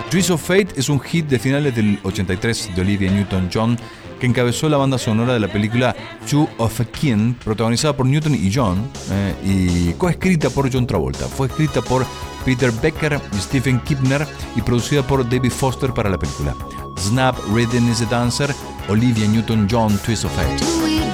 Twist of Fate es un hit de finales del 83 de Olivia Newton-John que encabezó la banda sonora de la película Two of a Kin, protagonizada por Newton y John, y coescrita por John Travolta. Fue escrita por Peter Becker y Stephen Kipner y producida por David Foster para la película. Snap Rhythm is a Dancer, Olivia Newton-John, Twist of Fate.